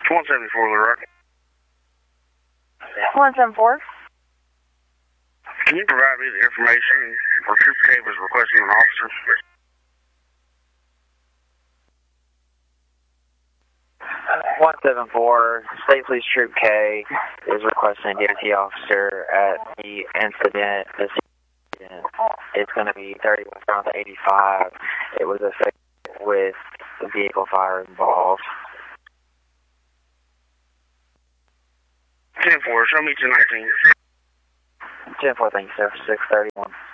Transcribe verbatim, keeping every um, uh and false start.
one seventy-four, Little Rock. one seven four. Can you provide me the information for Troop K was requesting an officer? one seven four, State Police Troop K is requesting a D O T officer at the incident. This incident, it's going to be thirty west around the eighty-five. It was affected with the vehicle fire involved. ten four, show me two nineteen. ten four, thank you, sir, six thirty-one.